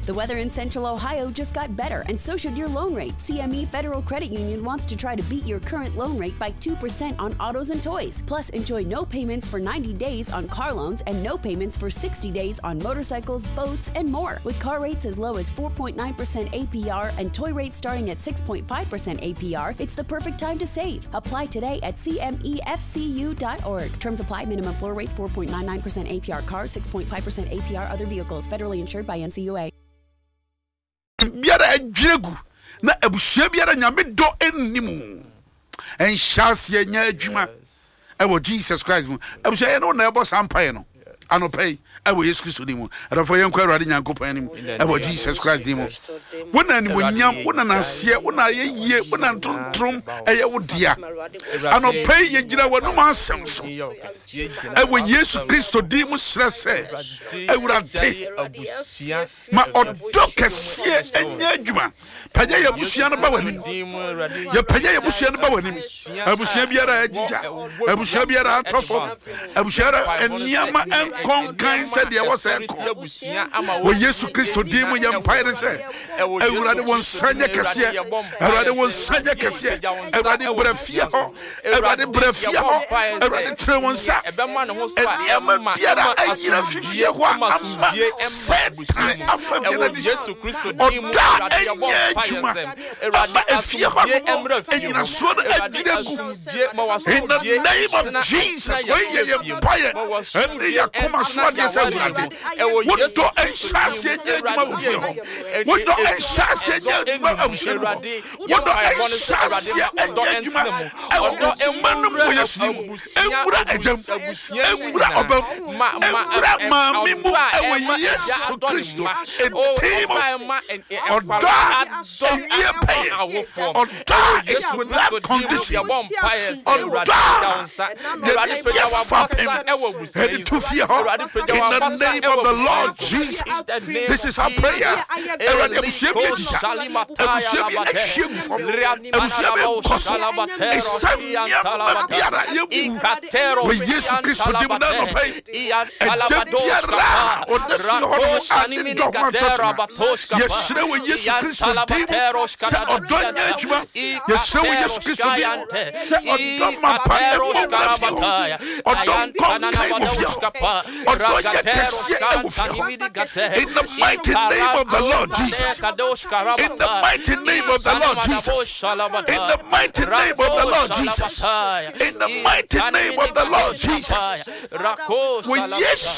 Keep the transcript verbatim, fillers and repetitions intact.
The weather in Central Ohio just got better, and so should your loan rate. C M E Federal Credit Union wants to try to beat your current loan rate by two percent on autos and toys. Plus, enjoy no payments for ninety days on car loans and no payments for sixty days on motorcycles, boats, and more. With car rates as low as four point nine percent A P R and toy rates starting at six point five percent A P R, it's the perfect time to save. Apply today at C M E F C U dot org. Terms apply. Minimum floor rates four point nine nine percent A P R cars, six point five percent A P R other vehicles. Federally insured by N C U A. Biara adwiregu na abuhia biara nyame do ennimu en chance ye nya adwuma e wo Jesus Christ mu abuhia ye no na ebo sampae no anopai e wo Yesu Kristo dimu adafo ye nkwa Awurade Nyankopɔn anim e wo Jesus Christ dimu wona ni monyam wona na se wona ye yie wona ntontrom e ye wo dia anopai ye gira wonum asem so e wo Yesu Kristo dimu srese Awurade ma odo kese enya adwuma pagya ye busia no ba wanim ye pagya ye busia no ba wanim abusia biara agija abusia biara atofo abusia eniama enkonkan se de wo se ko wo Yesu Kristo dimu ye mpaire se Awurade won sanya kese Awurade won sanya kese Awurade brafia ho Awurade brafia ho Awurade tre won sa eniama biara ayira fifie ho ama setan afafia na Yesu Kristo dimu enya Juma, Abba Efia, and so in the name of Jesus, when you empire, and the Yakuma Swadia said, what do I say? What do I say? What do I say? And Yajuma, I will not a man of Yasum, yes, Christo, and Tame of God. So near pain or die is with that condition or die the fapping and to fear in the name of the Lord Jesus. This is our prayer. Se odonya adwuma ye se wo Yesu Kristo di se odoma pa e mo bataya odom konkai mo fia odonya kese e mo fia in the mighty name of the Lord Jesus in the mighty name of the Lord Jesus in the mighty name of the Lord Jesus in the mighty name of the Lord Jesus we yes